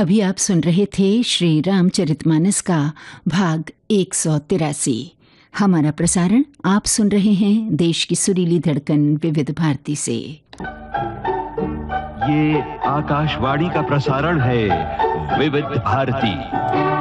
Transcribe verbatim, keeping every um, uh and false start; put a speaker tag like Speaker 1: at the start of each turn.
Speaker 1: अभी आप सुन रहे थे श्री रामचरितमानस का भाग एक सौ तिरासी। हमारा प्रसारण आप सुन रहे हैं देश की सुरीली धड़कन विविध भारती से।
Speaker 2: ये आकाशवाणी का प्रसारण है विविध भारती।